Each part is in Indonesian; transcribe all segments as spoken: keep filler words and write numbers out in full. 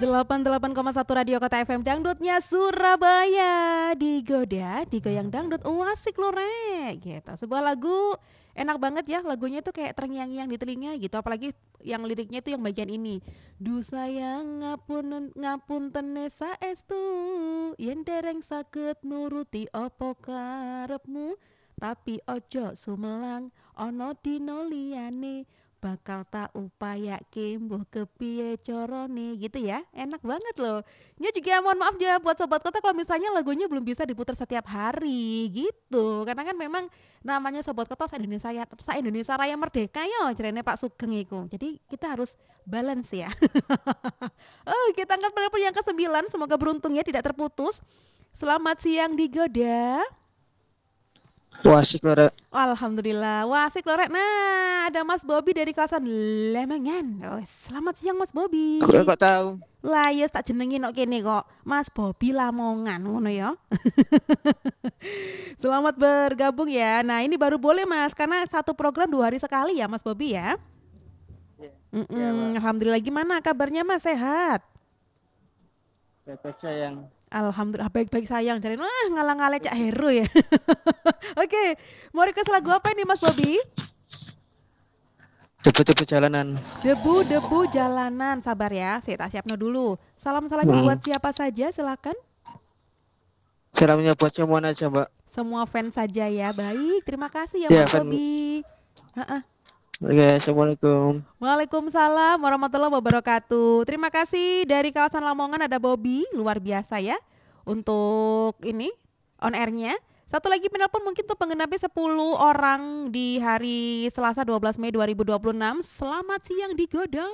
delapan puluh delapan koma satu Radio Kota F M Dangdutnya Surabaya. Digoda, digoyang dangdut, oh, asik loh Rek gitu. Sebuah lagu enak banget ya, lagunya tuh kayak terngiang-ngiang di telinga gitu. Apalagi yang liriknya itu yang bagian ini. Du sayang ngapun ngapun tene saestu yen dereng saged nuruti apa karepmu, tapi ojo sumelang ana dina liyane bakal tak upaya mbuh kepiye carane gitu ya. Enak banget loh. Ini juga mohon maaf ya buat sobat kota kalau misalnya lagunya belum bisa diputar setiap hari gitu. Karena kan memang namanya sobat kota se-Indonesia se-Indonesia Raya Merdeka yo jarene Pak Sugeng iku. Jadi kita harus balance ya. Oh, kita angkat telepon yang kesembilan, semoga beruntung ya tidak terputus. Selamat siang Digoda. Wah, asik loh, Rek. Alhamdulillah, wah asik loh Rek. Nah, ada Mas Bobby dari kawasan Lemengan. Oh, selamat siang Mas Bobby. Aku kok tahu. Lah ya tak jenengin kok kene kok. Mas Bobby Lamongan ngono ya. Selamat bergabung ya. Nah, ini baru boleh Mas karena satu program dua hari sekali ya Mas Bobby ya. Ya, ya, Alhamdulillah, gimana kabarnya Mas, sehat? baik sayang. Alhamdulillah baik-baik sayang. Jadi wah ngalang-ngale Cak Heru ya. Oke, mau request lagu apa ini Mas Bobby? Debu-debu jalanan. Debu-debu jalanan, sabar ya. Saya tak siapno dulu. Salam-salamnya Hmm. buat siapa saja, silakan. Salamnya buat semuanya aja, Mbak. Semua fans saja ya. Baik, terima kasih ya, Ya, Mas fans. Bobby. Ha-ha. Oke, assalamualaikum. Waalaikumsalam warahmatullahi wabarakatuh. Terima kasih dari kawasan Lamongan ada Bobby, luar biasa ya untuk ini on airnya. Satu lagi penelpon mungkin tuh penggenapnya sepuluh orang di hari Selasa dua belas Mei dua ribu dua puluh enam. Selamat siang Digoda.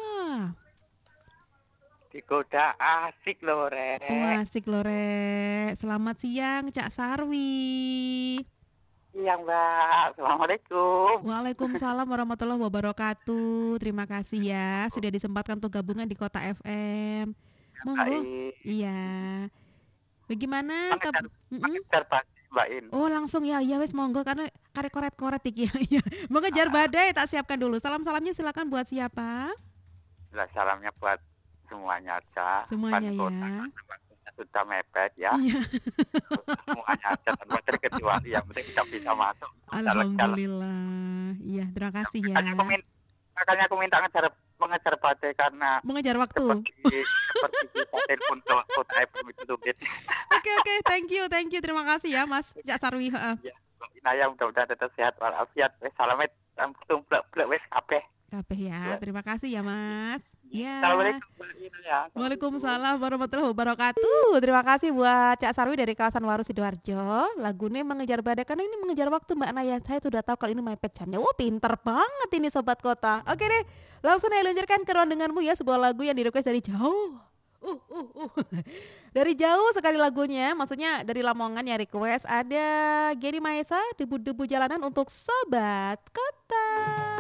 Digoda asik loh Rek. Oh, asik loh Rek. Selamat siang Cak Sarwi. Iya Mbak, Assalamualaikum. Waalaikumsalam warahmatullahi wabarakatuh. Terima kasih ya sudah disempatkan untuk gabungan di Kota F M. Monggo. Baik. Iya. Bagaimana? Mengejar, Mm-mm. mengejar pasti Mbak In. Oh langsung ya, ya wes monggo karena karek koret-koret iki ya. Mengejar badai tak siapkan dulu. Salam-salamnya silakan buat siapa? Lah salamnya buat semuanya aja. Semuanya Pan ya. kota sudah mepet ya. Iya. Semuanya aja tanpa terkecuali yang penting kita bisa masuk. Alhamdulillah. Iya, terima kasih ya. Makanya aku minta, makanya aku minta ngejar mengejar badai karena Mengejar waktu. seperti seperti kita telepon ke Kota F M itu tuh gitu. Oke oke, thank you, thank you. Terima kasih ya Mas Cak Sarwi. Heeh. Ya, Mbak Inaya mudah-mudahan tetap sehat walafiat. Wes salamet langsung blek-blek wes kabeh. Kabeh ya. Terima kasih ya Mas. Ya. Assalamualaikum Mbak Inaya. Waalaikumsalam warahmatullahi wabarakatuh. Terima kasih buat Cak Sarwi dari kawasan Waru Sidoarjo. Lagunya mengejar badai karena ini mengejar waktu Mbak Naya. Saya sudah tahu kalau ini mepet jamnya. Wah, pinter banget ini sobat kota. Oke deh, langsung saya luncurkan ke ruang denganmu ya sebuah lagu yang di-request dari jauh. Uh, uh, uh. Dari jauh sekali lagunya, maksudnya dari Lamongan ya request. Ada Geri Maesa, debu-debu jalanan untuk sobat kota.